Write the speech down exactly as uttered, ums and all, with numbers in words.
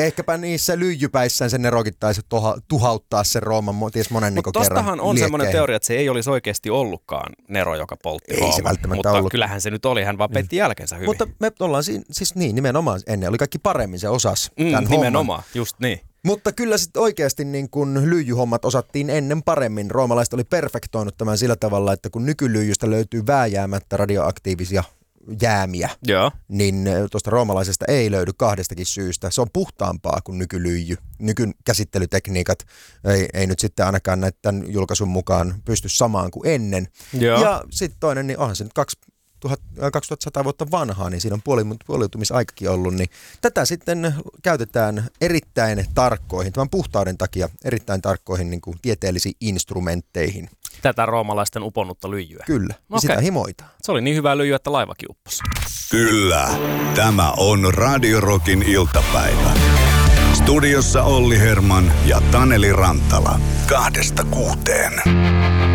Ehkäpä niissä lyijypäissään se nerokin taisi toha, tuhauttaa sen Rooman ties monen Mutta niin kerran tostahan on liekkeihin. semmoinen teoria, että se ei olisi oikeasti ollutkaan Nero, joka poltti Ei Rooman. se välttämättä Mutta ollut. kyllähän se nyt oli, hän vaan petti jälkensä hyvin. Mutta me ollaan siinä, siis niin nimenomaan ennen oli kaikki paremmin se osas mm, tämän nimenomaan, homman. just niin. Mutta kyllä sitten oikeasti niin kun lyijyhommat osattiin ennen paremmin. Roomalaiset oli perfektoinut tämän sillä tavalla, että kun nykylyijystä löytyy vääjäämättä radioaktiivisia jäämiä, Joo. niin tuosta roomalaisesta ei löydy kahdestakin syystä. Se on puhtaampaa kuin nykylyijy. Nykykäsittelytekniikat ei, ei nyt sitten ainakaan näiden julkaisun mukaan pysty samaan kuin ennen. Joo. Ja sitten toinen, niin onhan se nyt kaksituhattasata vuotta vanhaa, niin siinä on puoli, puoliutumisaikakin ollut, niin tätä sitten käytetään erittäin tarkkoihin, tämän puhtauden takia erittäin tarkkoihin niin kuin tieteellisiin instrumentteihin. Tätä roomalaisten uponnutta lyijyä. Kyllä, ja Okei. sitä himoitaan. Se oli niin hyvää lyijyä, että laivakin upposi. Kyllä, tämä on Radio Rockin iltapäivä. Studiossa Olli Herman ja Taneli Rantala. Kahdesta kuuteen.